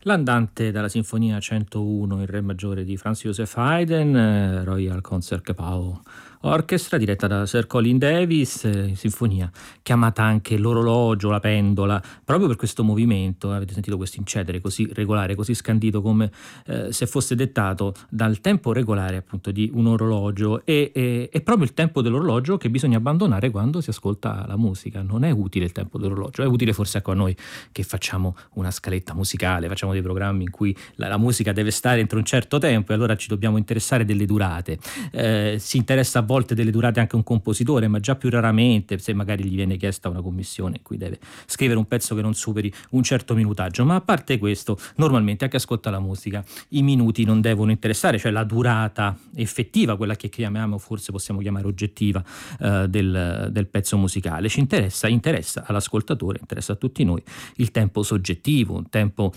L'andante dalla Sinfonia 101 in Re maggiore di Franz Joseph Haydn, Royal Concertgebouw Orchestra, diretta da Sir Colin Davis, sinfonia chiamata anche l'orologio, la pendola, proprio per questo movimento. Avete sentito questo incedere così regolare, così scandito, come se fosse dettato dal tempo regolare appunto di un orologio, e è proprio il tempo dell'orologio che bisogna abbandonare quando si ascolta la musica. Non è utile il tempo dell'orologio, è utile forse ecco a noi che facciamo una scaletta musicale, facciamo dei programmi in cui la musica deve stare entro un certo tempo, e allora ci dobbiamo interessare delle durate. Si interessa a volte delle durate anche un compositore, ma già più raramente se magari gli viene chiesta una commissione in cui deve scrivere un pezzo che non superi un certo minutaggio. Ma a parte questo, normalmente a chi ascolta la musica i minuti non devono interessare, cioè la durata effettiva, quella che chiamiamo, forse possiamo chiamare oggettiva, del pezzo musicale. Ci interessa all'ascoltatore, interessa a tutti noi il tempo soggettivo, un tempo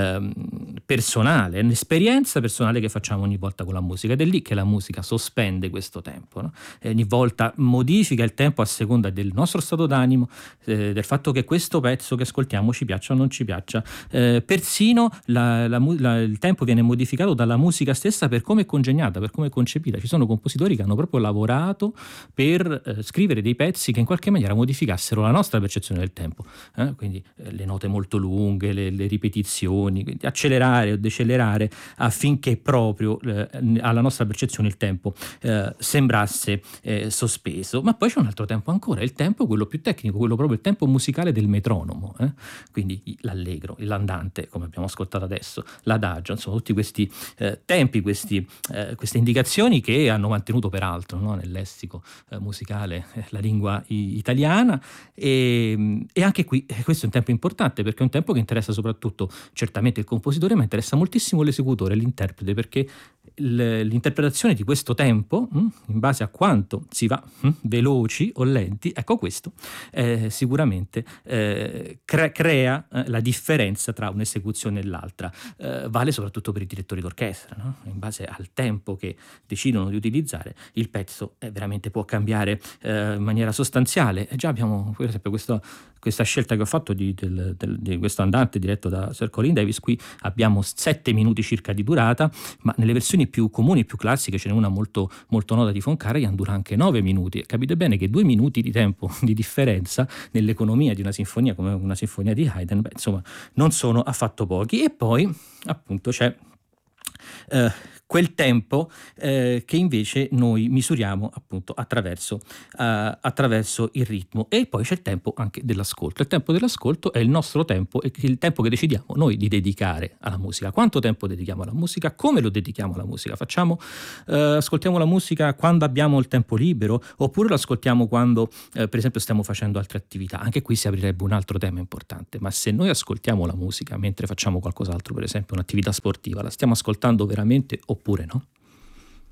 personale, un'esperienza personale che facciamo ogni volta con la musica, ed è lì che la musica sospende questo tempo, no? Ogni volta modifica il tempo a seconda del nostro stato d'animo, del fatto che questo pezzo che ascoltiamo ci piaccia o non ci piaccia. Persino il tempo viene modificato dalla musica stessa per come è congegnata, per come è concepita. Ci sono compositori che hanno proprio lavorato per scrivere dei pezzi che in qualche maniera modificassero la nostra percezione del tempo, quindi le note molto lunghe, le ripetizioni, quindi accelerare o decelerare affinché proprio alla nostra percezione il tempo sembrasse sospeso. Ma poi c'è un altro tempo ancora, il tempo quello più tecnico, quello proprio il tempo musicale del metronomo, quindi l'allegro, l'andante, come abbiamo ascoltato adesso, l'adagio, insomma tutti questi tempi, queste indicazioni che hanno mantenuto peraltro, no, nel lessico musicale la lingua italiana, e anche qui questo è un tempo importante, perché è un tempo che interessa soprattutto certamente il compositore, ma interessa moltissimo l'esecutore, l'interprete, perché l'interpretazione di questo tempo, in base a quanto si va veloci o lenti, ecco questo sicuramente crea la differenza tra un'esecuzione e l'altra. Vale soprattutto per i direttori d'orchestra, no? In base al tempo che decidono di utilizzare, il pezzo veramente può cambiare in maniera sostanziale. E già abbiamo per esempio questa scelta che ho fatto di questo andante diretto da Sir Colin Davis. Qui abbiamo 7 minuti circa di durata, ma nelle versioni più comuni, più classiche, ce n'è una molto, molto nota di Von Karajan, dura anche 9 minuti. Capite bene che 2 minuti di tempo di differenza nell'economia di una sinfonia come una sinfonia di Haydn, insomma, non sono affatto pochi. E poi appunto c'è quel tempo che invece noi misuriamo appunto attraverso il ritmo. E poi c'è il tempo anche dell'ascolto. Il tempo dell'ascolto è il nostro tempo, e il tempo che decidiamo noi di dedicare alla musica. Quanto tempo dedichiamo alla musica? Come lo dedichiamo alla musica? Ascoltiamo la musica quando abbiamo il tempo libero, oppure lo ascoltiamo quando per esempio stiamo facendo altre attività? Anche qui si aprirebbe un altro tema importante. Ma se noi ascoltiamo la musica mentre facciamo qualcos'altro, per esempio un'attività sportiva, la stiamo ascoltando veramente oppure no?